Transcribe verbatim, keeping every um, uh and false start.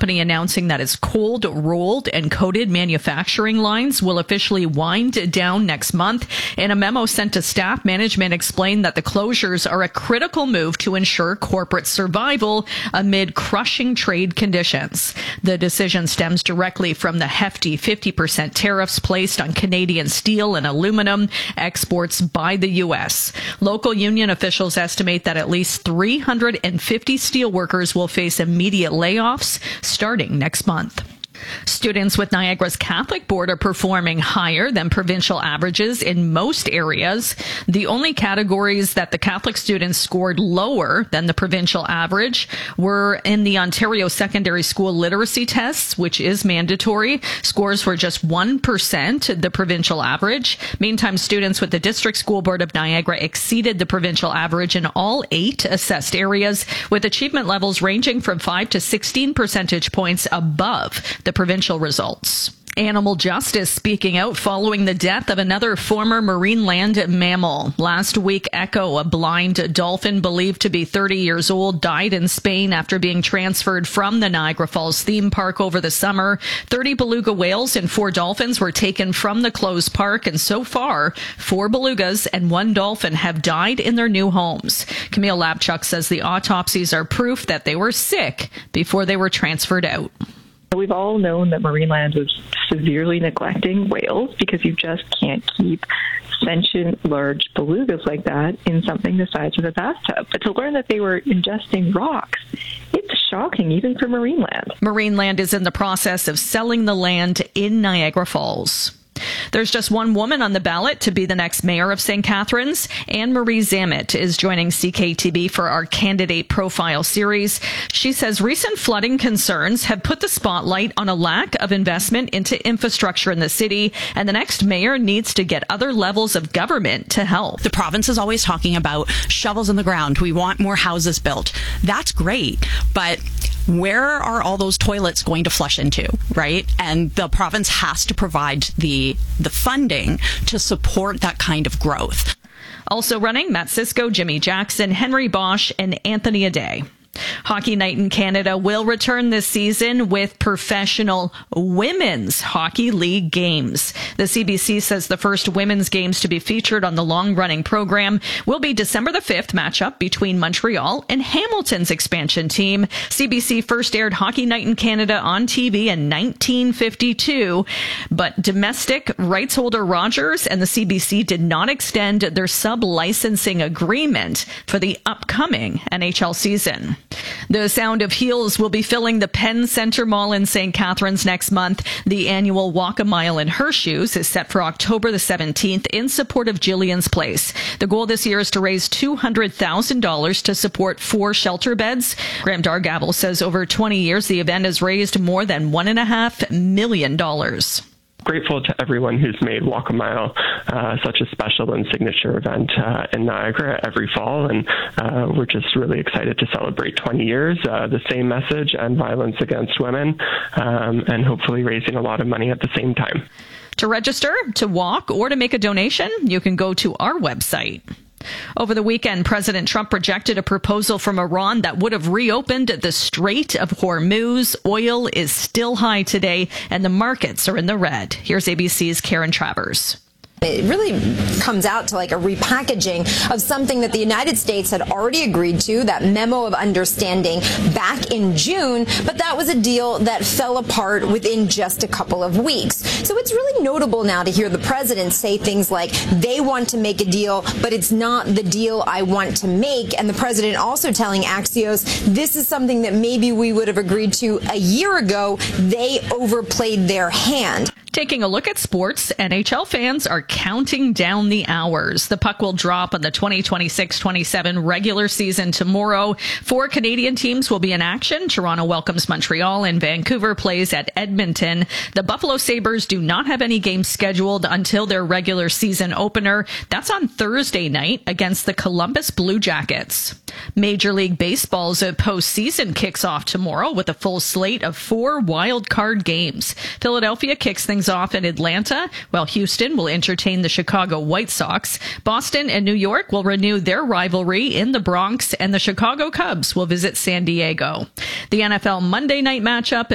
company announcing that its cold rolled and coated manufacturing lines will officially wind down next month. In a memo sent to staff, management explained that the closures are a critical move to ensure corporate survival amid crushing trade conditions. The decision stems directly from the hefty fifty percent tariffs placed on Canadian steel and aluminum exports by the U S. Local union officials estimate that at least three hundred fifty steelworkers will face immediate layoffs starting next month. Students with Niagara's Catholic Board are performing higher than provincial averages in most areas. The only categories that the Catholic students scored lower than the provincial average were in the Ontario Secondary School Literacy Tests, which is mandatory. Scores were just one percent the provincial average. Meantime, students with the District School Board of Niagara exceeded the provincial average in all eight assessed areas, with achievement levels ranging from five to sixteen percentage points above the provincial results. Animal justice speaking out following the death of another former marine land mammal. Last week, Echo, a blind dolphin believed to be thirty years old, died in Spain after being transferred from the Niagara Falls theme park over the summer. thirty beluga whales and four dolphins were taken from the closed park, and so far, four belugas and one dolphin have died in their new homes. Camille Lapchuk says the autopsies are proof that they were sick before they were transferred out. We've all known that Marineland was severely neglecting whales because you just can't keep sentient large belugas like that in something the size of a bathtub. But to learn that they were ingesting rocks, it's shocking even for Marineland. Marineland is in the process of selling the land in Niagara Falls. There's just one woman on the ballot to be the next mayor of Saint Catharines. Anne-Marie Zammit is joining C K T B for our candidate profile series. She says recent flooding concerns have put the spotlight on a lack of investment into infrastructure in the city, and the next mayor needs to get other levels of government to help. The province is always talking about shovels in the ground. We want more houses built. That's great, but where are all those toilets going to flush into, right? And the province has to provide the the funding to support that kind of growth. Also running, Matt Cisco, Jimmy Jackson, Henry Bosch, and Anthony Ade. Hockey Night in Canada will return this season with professional women's hockey league games. The C B C says the first women's games to be featured on the long-running program will be December the fifth matchup between Montreal and Hamilton's expansion team. C B C first aired Hockey Night in Canada on T V in nineteen fifty-two, but domestic rights holder Rogers and the C B C did not extend their sub-licensing agreement for the upcoming N H L season. The Sound of Heels will be filling the Penn Centre Mall in Saint Catharines next month. The annual Walk a Mile in Her Shoes is set for October the seventeenth in support of Jillian's Place. The goal this year is to raise two hundred thousand dollars to support four shelter beds. Graham Dargavel says over twenty years, the event has raised more than one and a half million dollars. Grateful to everyone who's made Walk a Mile uh, such a special and signature event uh, in Niagara every fall, and uh, we're just really excited to celebrate twenty years, uh, the same message and violence against women, um, and hopefully raising a lot of money at the same time. To register, to walk, or to make a donation, you can go to our website. Over the weekend, President Trump rejected a proposal from Iran that would have reopened the Strait of Hormuz. Oil is still high today, and the markets are in the red. Here's A B C's Karen Travers. It really comes out to like a repackaging of something that the United States had already agreed to, that memo of understanding back in June, but that was a deal that fell apart within just a couple of weeks. So it's really notable now to hear the president say things like they want to make a deal, but it's not the deal I want to make. And the president also telling Axios, this is something that maybe we would have agreed to a year ago. They overplayed their hand. Taking a look at sports, N H L fans are counting down the hours. The puck will drop on the twenty twenty-six twenty-seven regular season tomorrow. Four Canadian teams will be in action. Toronto welcomes Montreal and Vancouver plays at Edmonton. The Buffalo Sabres do not have any games scheduled until their regular season opener. That's on Thursday night against the Columbus Blue Jackets. Major League Baseball's postseason kicks off tomorrow with a full slate of four wild card games. Philadelphia kicks things off in Atlanta, while Houston will entertain the Chicago White Sox. Boston and New York will renew their rivalry in the Bronx, and the Chicago Cubs will visit San Diego. The N F L Monday night matchup